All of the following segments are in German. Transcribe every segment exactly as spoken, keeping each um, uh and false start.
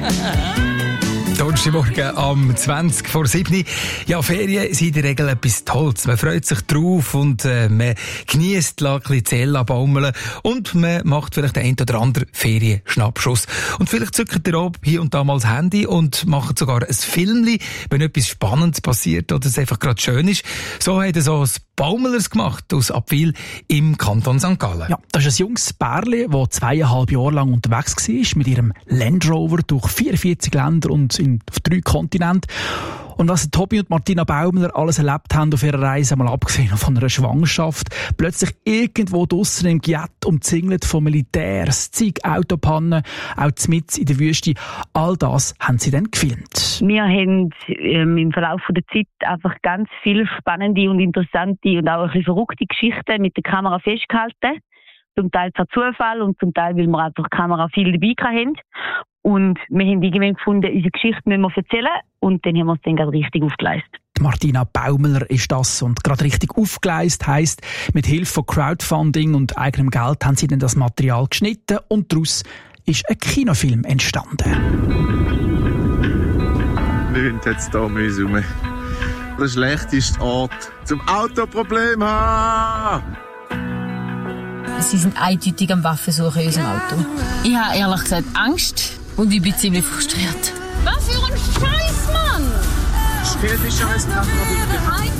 Donnerstagmorgen am zwanzig vor sieben. Ja, Ferien sind in der Regel etwas Tolles. Man freut sich drauf und äh, man genießt ein bisschen Zelle baumeln und man macht vielleicht den einen oder anderen Ferienschnappschuss. Und vielleicht zückt ihr auch hier und da mal das Handy und macht sogar ein Filmchen, wenn etwas Spannendes passiert oder es einfach gerade schön ist. So hat er so ein Baumelers gemacht aus Abwil im Kanton Sankt Gallen. Ja, das ist ein junges Pärli, das zweieinhalb Jahre lang unterwegs war mit ihrem Land Rover durch vierundvierzig Länder und in, auf drei Kontinenten. Und was Tobi und Martina Baumler alles erlebt haben auf ihrer Reise, mal abgesehen von einer Schwangerschaft, plötzlich irgendwo draussen im Giet umzingelt von Militärs, zig Autopannen, auch mitten in der Wüste. All das haben sie dann gefilmt. Wir haben ähm, im Verlauf der Zeit einfach ganz viele spannende und interessante und auch ein bisschen verrückte Geschichten mit der Kamera festgehalten. Zum Teil per Zufall und zum Teil, weil wir einfach die Kamera viel dabei hatten. Und wir haben irgendwann gefunden, unsere Geschichte müssen wir erzählen. Und dann haben wir es dann gerade richtig aufgeleistet. Martina Baumler ist das. Und gerade richtig aufgeleistet heisst, mit Hilfe von Crowdfunding und eigenem Geld haben sie dann das Material geschnitten und daraus ist ein Kinofilm entstanden. Nichts hat es da müssen. Der schlechteste Ort zum Autoproblem haben. Sie sind eindeutig am Waffensuchen in unserem Auto. Ich habe ehrlich gesagt Angst und ich bin ziemlich frustriert. Was für ein Scheiß, Mann! Spiel die Scheißkamera bitte.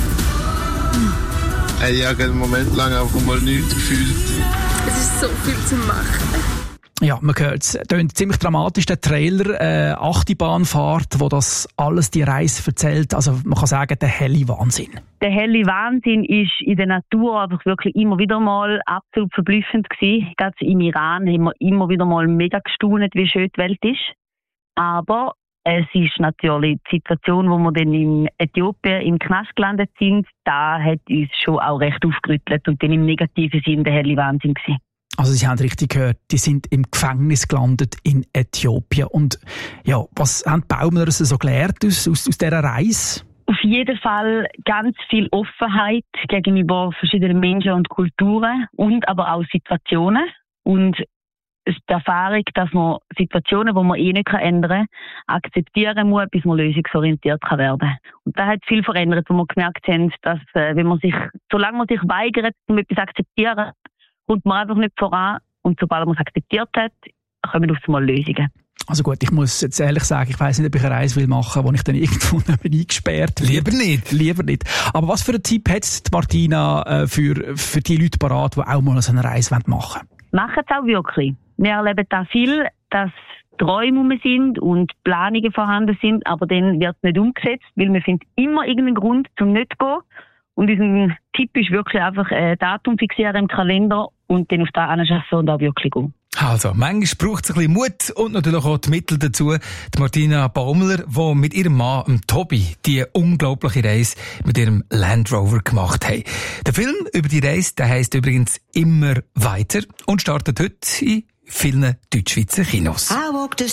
Ey, ich habe einen Moment lang einfach mal nichts gefühlt. Es ist so viel zu machen. Ja, man hört es. Tönt ziemlich dramatisch, der Trailer, äh, Achterbahnfahrt, wo das alles die Reise erzählt. Also man kann sagen, der helle Wahnsinn. Der helle Wahnsinn ist in der Natur einfach wirklich immer wieder mal absolut verblüffend gewesen. Gerade im Iran haben wir immer wieder mal mega gestaunt, wie schön die Welt ist. Aber es ist natürlich die Situation, wo wir dann in Äthiopien im Knast gelandet sind, da hat uns schon auch recht aufgerüttelt und dann im negativen Sinn der helle Wahnsinn gewesen. Also Sie haben richtig gehört, die sind im Gefängnis gelandet in Äthiopien. Und ja, was haben die Baumler so gelernt aus, aus, aus dieser Reise? Auf jeden Fall ganz viel Offenheit gegenüber verschiedenen Menschen und Kulturen und aber auch Situationen. Und die Erfahrung, dass man Situationen, die man eh nicht ändern kann, akzeptieren muss, bis man lösungsorientiert werden kann. Und das hat viel verändert, wo wir gemerkt haben, dass wenn man sich, solange man sich weigert, um etwas zu akzeptieren, kommt man einfach nicht voran. Und sobald man es akzeptiert hat, kommen auf einmal Lösungen. Also gut, ich muss jetzt ehrlich sagen, ich weiss nicht, ob ich eine Reise will machen, wo ich dann irgendwo eingesperrt werde. Lieber nicht. Lieber nicht. Aber was für einen Tipp hat Martina äh, für, für die Leute parat, die auch mal so eine Reise machen wollen? Machen es auch wirklich. Wir erleben da viel, dass Träume rum sind und Planungen vorhanden sind, aber dann wird es nicht umgesetzt, weil wir finden immer irgendeinen Grund zum nicht zu gehen. Und unser Tipp ist wirklich einfach ein Datum fixieren im Kalender und dann auf da anschaffen und auch wirklich gehen. Also, manchmal braucht es ein bisschen Mut und natürlich auch die Mittel dazu. Die Martina Baumler, die mit ihrem Mann, Tobi, die unglaubliche Reise mit ihrem Land Rover gemacht haben. Der Film über die Reise, der heisst übrigens «Immer weiter» und startet heute in vielen Deutschschweizer Kinos.